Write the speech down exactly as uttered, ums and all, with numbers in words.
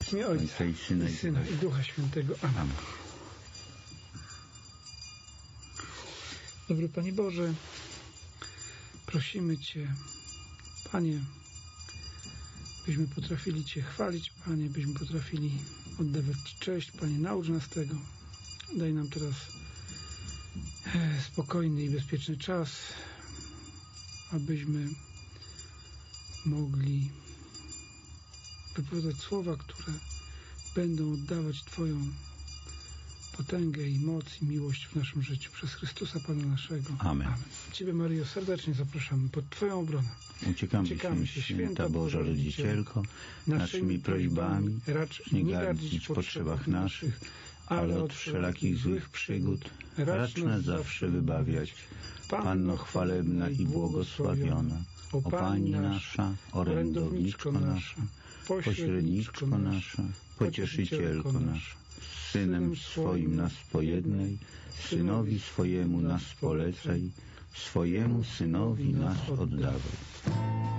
W imię Ojca i Syna i, Syna, i Ducha Świętego. Amen. Amen. Dobry Panie Boże, prosimy Cię, Panie, byśmy potrafili Cię chwalić, Panie, byśmy potrafili oddawać Ci cześć, Panie, naucz nas tego. Daj nam teraz spokojny i bezpieczny czas, abyśmy mogli wypowiadać słowa, które będą oddawać Twoją potęgę i moc i miłość w naszym życiu przez Chrystusa Pana naszego. Amen. Amen. Ciebie, Maryjo, serdecznie zapraszamy pod Twoją obronę. Uciekamy, Uciekamy się, święta Boża Rodzicielko, naszymi prośbami, racz nie gardzić w potrzebach naszych, ale od wszelakich złych przygód racz nas zawsze wybawiać. Panno chwalebna i błogosławiona, o Pani nasza, orędowniczko nasza, pośredniczko nasza, pocieszycielko nasza, z Synem swoim nas pojednaj, Synowi swojemu nas polecaj, swojemu Synowi nas oddawaj.